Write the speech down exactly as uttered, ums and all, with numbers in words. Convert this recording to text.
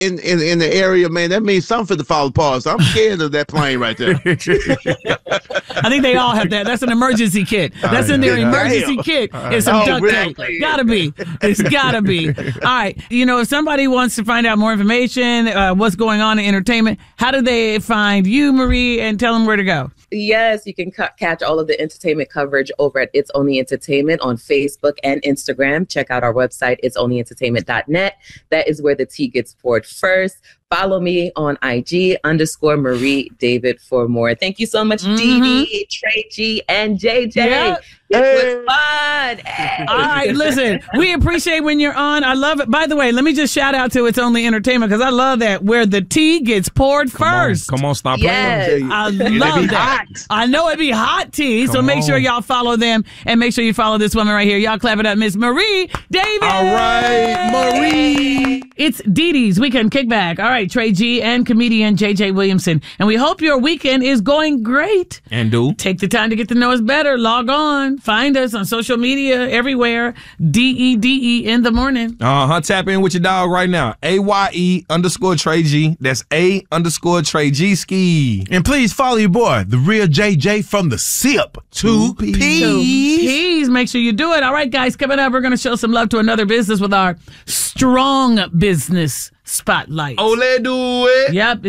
in, in, in the area, man, that means something to fall apart. So I'm scared of that plane right there. I think they all have that. That's an emergency kit. That's in their emergency kit. It's some Oh, duct really? tape. Gotta be. It's gotta be. All right. You know, if somebody wants to find out more information, uh, what's going on in entertainment, how do they find you, Marie, and tell them where to go? Yes, you can ca- catch all of the entertainment coverage over at It's Only Entertainment on Facebook and Instagram. Check out our website, its only entertainment dot net. That is where the tea gets poured first. Follow me on I G underscore Marie David for more. Thank you so much, mm-hmm. Dee Dee, Trey G, and J J. Yeah. It hey. was fun. Hey. All right, listen, we appreciate when you're on. I love it. By the way, let me just shout out to It's Only Entertainment because I love that where the tea gets poured Come first. On, come on, stop yes. playing. I love that. Hot. I know it'd be hot tea, come so make on. sure y'all follow them and make sure you follow this woman right here. Y'all clap it up, Miss Marie David. All right, Marie. It's Dee Dee's Weekend Kickback. All right, Trey G and comedian J J Williamson. And we hope your weekend is going great. And do. Take the time to get to know us better. Log on. Find us on social media everywhere. D E D E in the morning. Uh-huh. Tap in with your dog right now. A Y E underscore Trey G. That's A underscore Trey G ski. And please follow your boy, the real J J from the S I P. Two P's. Please make sure you do it. All right, guys, coming up, we're going to show some love to another business with our strong business spotlight. Oh, let's do it. Yep.